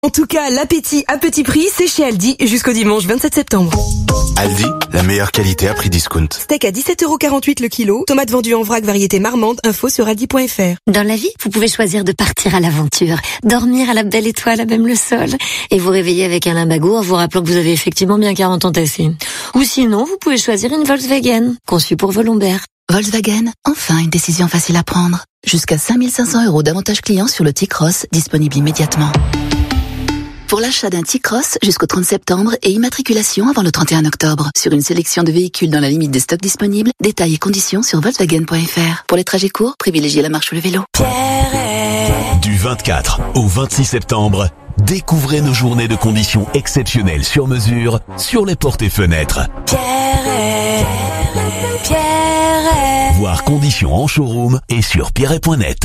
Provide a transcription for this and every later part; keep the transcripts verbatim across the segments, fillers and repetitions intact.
En tout cas, l'appétit à petit prix, c'est chez Aldi jusqu'au dimanche vingt-sept septembre. Aldi, la meilleure qualité à prix discount. Steak à dix-sept euros quarante-huit le kilo, tomates vendues en vrac variété marmande, info sur aldi point f r. Dans la vie, vous pouvez choisir de partir à l'aventure, dormir à la belle étoile à même le sol, et vous réveiller avec un limbago en vous rappelant que vous avez effectivement bien quarante ans tassés. Ou sinon, vous pouvez choisir une Volkswagen, conçue pour vos lombaires. Volkswagen, enfin une décision facile à prendre. Jusqu'à cinq mille cinq cents euros d'avantages clients sur le T-Cross, disponible immédiatement. Pour l'achat d'un T-Cross jusqu'au trente septembre et immatriculation avant le trente et un octobre. Sur une sélection de véhicules dans la limite des stocks disponibles, détails et conditions sur volkswagen point f r. Pour les trajets courts, privilégiez la marche ou le vélo. Du vingt-quatre au vingt-six septembre, découvrez nos journées de conditions exceptionnelles sur mesure sur les portes et fenêtres. Pierret, Pierret. Voir conditions en showroom et sur pierret point net.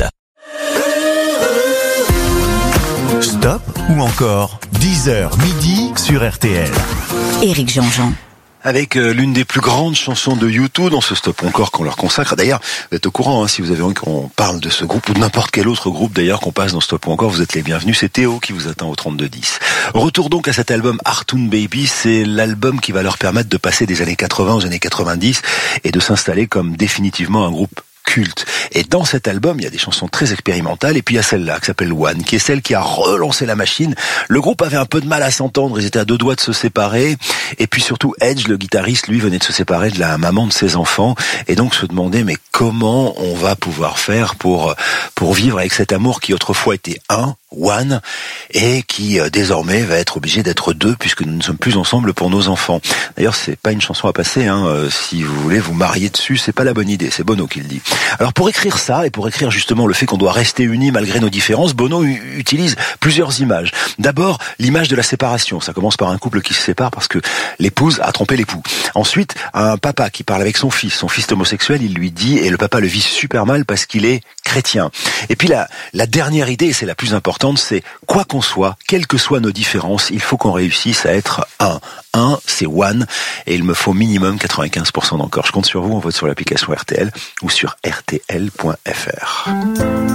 Stop ou encore dix heures midi sur R T L. Éric Jean-Jean. Avec euh, l'une des plus grandes chansons de U deux dans ce Stop ou encore qu'on leur consacre. D'ailleurs, vous êtes au courant, hein, si vous avez envie qu'on parle de ce groupe ou de n'importe quel autre groupe d'ailleurs qu'on passe dans Stop ou encore, vous êtes les bienvenus. C'est Théo qui vous attend au trente-deux dix. Retour donc à cet album Artoon Baby. C'est l'album qui va leur permettre de passer des années quatre-vingts aux années quatre-vingt-dix et de s'installer comme définitivement un groupe culte. Et dans cet album, il y a des chansons très expérimentales, et puis il y a celle-là qui s'appelle One, qui est celle qui a relancé la machine. Le groupe avait un peu de mal à s'entendre, ils étaient à deux doigts de se séparer, et puis surtout Edge, le guitariste, lui venait de se séparer de la maman de ses enfants, et donc se demandait mais comment on va pouvoir faire pour pour vivre avec cet amour qui autrefois était un, One, et qui euh, désormais va être obligé d'être deux puisque nous ne sommes plus ensemble pour nos enfants. D'ailleurs, c'est pas une chanson à passer, hein. Euh, si vous voulez vous marier dessus, c'est pas la bonne idée. C'est Bono qui le dit. Alors pour écrire ça et pour écrire justement le fait qu'on doit rester unis malgré nos différences, Bono u- utilise plusieurs images. D'abord, l'image de la séparation. Ça commence par un couple qui se sépare parce que l'épouse a trompé l'époux. Ensuite, un papa qui parle avec son fils. Son fils est homosexuel, il lui dit, et le papa le vit super mal parce qu'il est chrétien. Et puis la, la dernière idée, et c'est la plus importante, c'est quoi qu'on soit, quelles que soient nos différences, il faut qu'on réussisse à être un. Un, c'est One, et il me faut minimum quatre-vingt-quinze pour cent d'encore. Je compte sur vous, on vote sur l'application R T L ou sur r t l point f r.